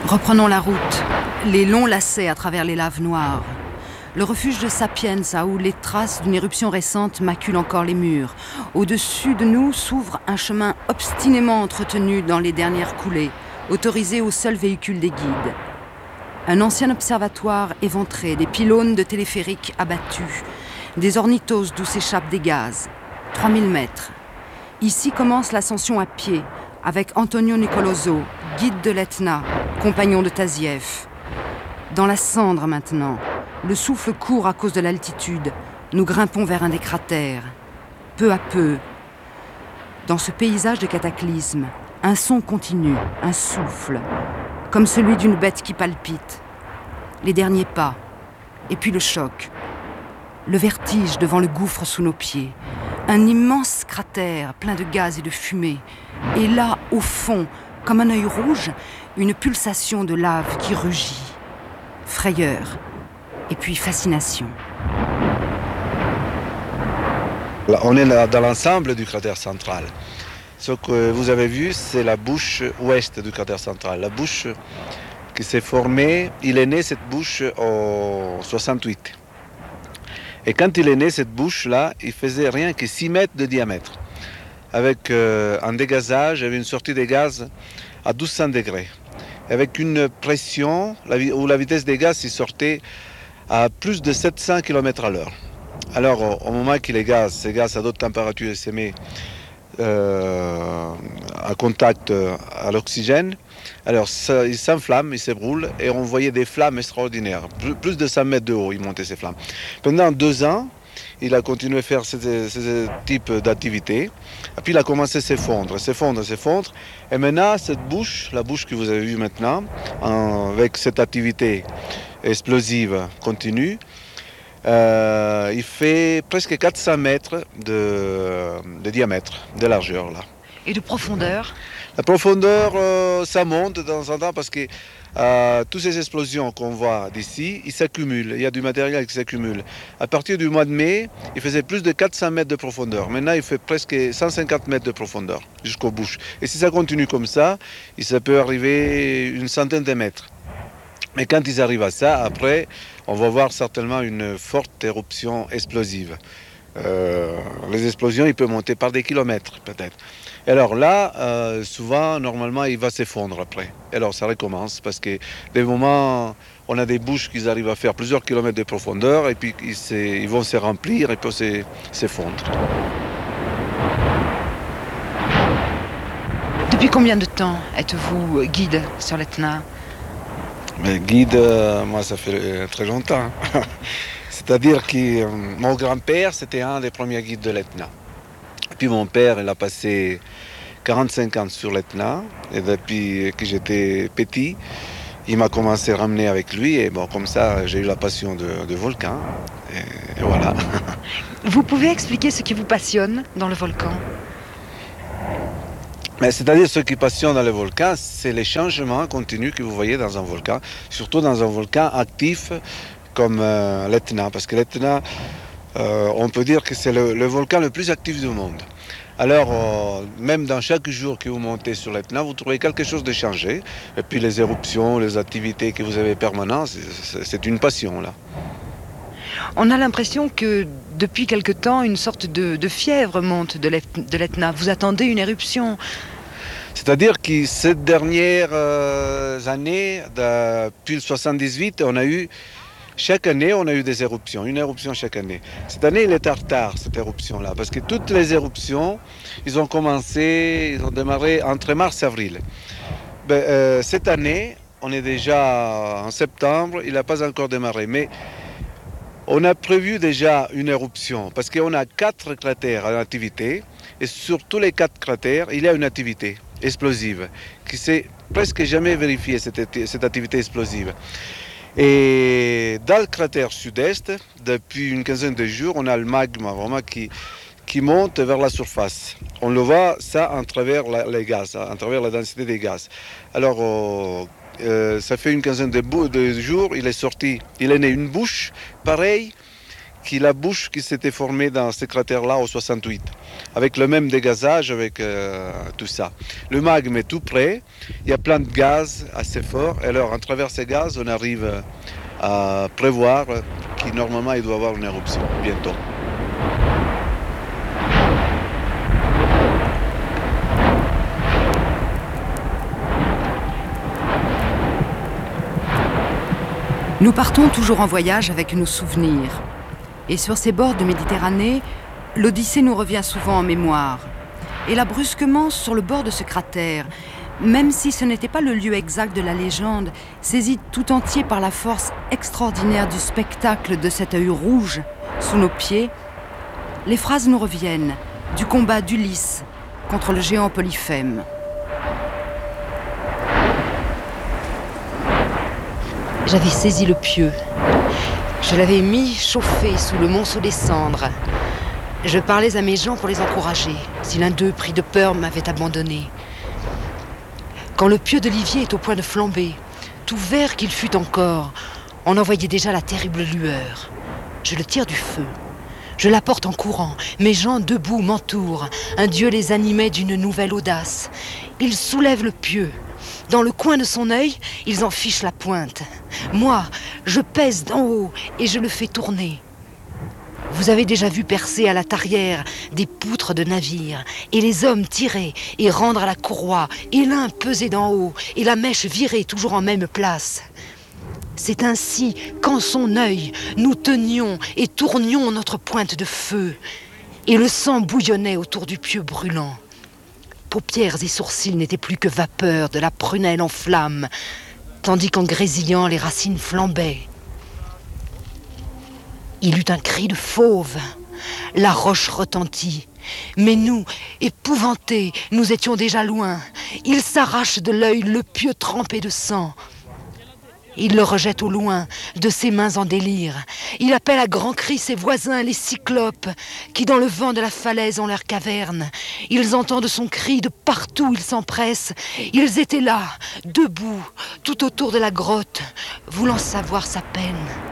Reprenons la route, les longs lacets à travers les laves noires. Le refuge de Sapienza, où les traces d'une éruption récente maculent encore les murs. Au-dessus de nous s'ouvre un chemin obstinément entretenu dans les dernières coulées, autorisé au seul véhicule des guides. Un ancien observatoire éventré, des pylônes de téléphériques abattus, des ornithos d'où s'échappent des gaz. 3000 mètres. Ici commence l'ascension à pied, avec Antonio Nicoloso, guide de l'Etna, compagnon de Tazieff. Dans la cendre maintenant, le souffle court à cause de l'altitude. Nous grimpons vers un des cratères. Peu à peu, dans ce paysage de cataclysme, un son continu, un souffle, comme celui d'une bête qui palpite. Les derniers pas, et puis le choc. Le vertige devant le gouffre sous nos pieds. Un immense cratère plein de gaz et de fumée. Et là, au fond, comme un œil rouge, une pulsation de lave qui rugit. Frayeur, et puis fascination. Là, on est là dans l'ensemble du cratère central. Ce que vous avez vu, c'est la bouche ouest du cratère central. La bouche qui s'est formée, il est né cette bouche en 68. Et quand il est né, cette bouche-là, il faisait rien que 6 mètres de diamètre. Avec un dégazage, il y avait une sortie de gaz à 1200 degrés. Avec une pression où la vitesse des gaz il sortait à plus de 700 km à l'heure. Alors, au moment que ces gaz à d'autres températures se met à contact à l'oxygène, alors il s'enflamme, il s'ébroule et on voyait des flammes extraordinaires. Plus de 100 mètres de haut, il montait ces flammes. Pendant 2 ans, il a continué à faire ce type d'activité. Et puis il a commencé à s'effondrer. Et maintenant, cette bouche, la bouche que vous avez vue maintenant, avec cette activité explosive continue, il fait presque 400 mètres de diamètre, de largeur là. Et de profondeur? La profondeur, ça monte de temps en temps parce que toutes ces explosions qu'on voit d'ici, ils s'accumulent. Il y a du matériel qui s'accumule. À partir du mois de mai, il faisait plus de 400 mètres de profondeur. Maintenant, il fait presque 150 mètres de profondeur jusqu'aux bouches. Et si ça continue comme ça peut arriver une centaine de mètres. Mais quand ils arrivent à ça, après, on va voir certainement une forte éruption explosive. Les explosions, ils peuvent monter par des kilomètres, peut-être. Et alors là, souvent, normalement, il va s'effondrer après. Et alors ça recommence, parce que des moments, on a des bouches qui arrivent à faire plusieurs kilomètres de profondeur, et puis ils vont se remplir et puis s'effondrer. Depuis combien de temps êtes-vous guide sur l'Etna? Mais guide, moi, ça fait très longtemps. C'est-à-dire que mon grand-père, c'était un des premiers guides de l'Etna. Et puis mon père, il a passé 45 ans sur l'Etna. Et depuis que j'étais petit, il m'a commencé à ramener avec lui. Et bon, comme ça, j'ai eu la passion de volcan. Et voilà. Vous pouvez expliquer ce qui vous passionne dans le volcan? Mais c'est-à-dire ce qui passionne dans le volcan, c'est les changements continus que vous voyez dans un volcan, surtout dans un volcan actif comme l'Etna, parce que l'Etna, on peut dire que c'est le volcan le plus actif du monde. Alors, même dans chaque jour que vous montez sur l'Etna, vous trouvez quelque chose de changé. Et puis les éruptions, les activités que vous avez permanentes, c'est une passion là. On a l'impression que depuis quelque temps, une sorte de fièvre monte de l'Etna. Vous attendez une éruption? C'est-à-dire que ces dernières années, depuis le 78, chaque année, on a eu des éruptions, une éruption chaque année. Cette année, il est en retard, cette éruption-là, parce que toutes les éruptions, ils ont démarré entre mars et avril. Cette année, on est déjà en septembre, il n'a pas encore démarré, mais on a prévu déjà une éruption, parce qu'on a 4 cratères en activité, et sur tous les 4 cratères, il y a une activité explosive, qui s'est presque jamais vérifiée, cette activité explosive. Et dans le cratère sud-est, depuis une quinzaine de jours, on a le magma vraiment qui monte vers la surface. On le voit ça à travers les gaz, à travers la densité des gaz. Alors, ça fait une quinzaine de jours, il est né une bouche pareille la bouche qui s'était formée dans ce cratère-là au 68, avec le même dégazage, avec tout ça. Le magme est tout près, il y a plein de gaz assez forts, et alors à travers ces gaz, on arrive à prévoir qu'il normalement il doit y avoir une éruption bientôt. Nous partons toujours en voyage avec nos souvenirs. Et sur ces bords de Méditerranée, l'Odyssée nous revient souvent en mémoire. Et là, brusquement, sur le bord de ce cratère, même si ce n'était pas le lieu exact de la légende, saisi tout entier par la force extraordinaire du spectacle de cet œil rouge sous nos pieds, les phrases nous reviennent du combat d'Ulysse contre le géant Polyphème. J'avais saisi le pieu. Je l'avais mis chauffé sous le monceau des cendres. Je parlais à mes gens pour les encourager, si l'un d'eux, pris de peur, m'avait abandonné. Quand le pieu d'Olivier est au point de flamber, tout vert qu'il fût encore, on en voyait déjà la terrible lueur. Je le tire du feu. Je l'apporte en courant. Mes gens debout m'entourent. Un dieu les animait d'une nouvelle audace. Ils soulèvent le pieu. Dans le coin de son œil, ils en fichent la pointe. Moi, je pèse d'en haut et je le fais tourner. Vous avez déjà vu percer à la tarière des poutres de navires, et les hommes tirer et rendre à la courroie, et l'un peser d'en haut, et la mèche virer toujours en même place. C'est ainsi qu'en son œil, nous tenions et tournions notre pointe de feu, et le sang bouillonnait autour du pieu brûlant. Paupières et sourcils n'étaient plus que vapeur de la prunelle en flamme, tandis qu'en grésillant les racines flambaient. Il eut un cri de fauve. La roche retentit. Mais nous, épouvantés, nous étions déjà loin. Il s'arrache de l'œil le pieu trempé de sang. Il le rejette au loin, de ses mains en délire. Il appelle à grands cris ses voisins, les cyclopes, qui dans le vent de la falaise ont leur caverne. Ils entendent son cri de partout, ils s'empressent. Ils étaient là, debout, tout autour de la grotte, voulant savoir sa peine.